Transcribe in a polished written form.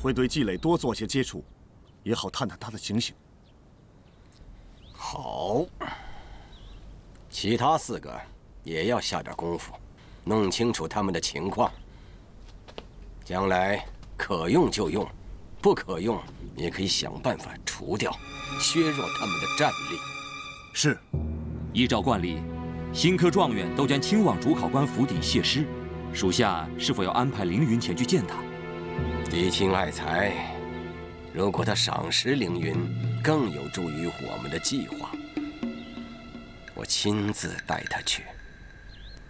会对季磊多做些接触，也好探探他的情形。 好，其他4个也要下点功夫，弄清楚他们的情况。将来可用就用，不可用也可以想办法除掉，削弱他们的战力。 是。 依照惯例，新科状元都将亲往主考官府邸谢师，属下是否要安排凌云前去见他？ 嫡亲爱才，如果他赏识凌云，更有助于我们的计划。我亲自带他去。